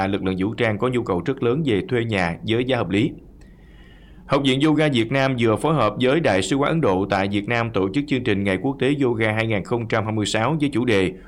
và lực lượng vũ trang có nhu cầu rất lớn về thuê nhà với giá hợp lý. Học viện Yoga Việt Nam vừa phối hợp với Đại sứ quán Ấn Độ tại Việt Nam tổ chức chương trình Ngày Quốc tế Yoga 2026 với chủ đề